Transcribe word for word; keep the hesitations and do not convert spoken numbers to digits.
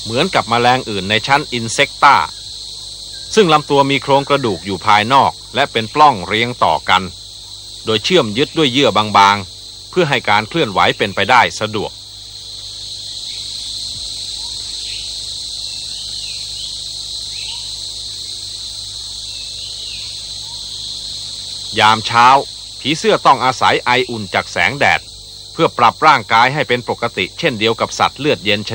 เหมือนกับแมลงอื่นในชั้นอินเซกตาซึ่งลำตัวมีโครงกระดูกอยู่ภายนอกและเป็นปล้องเรียงต่อกันโดยเชื่อมยึดด้วยเยื่อบางๆเพื่อให้การเคลื่อนไหวเป็นไปได้สะดวกยามเช้าผีเสื้อต้องอาศัยไออุ่นจากแสงแดดเพื่อปรับร่างกายให้เป็นปกติเช่นเดียวกับสัตว์เลือดเย็น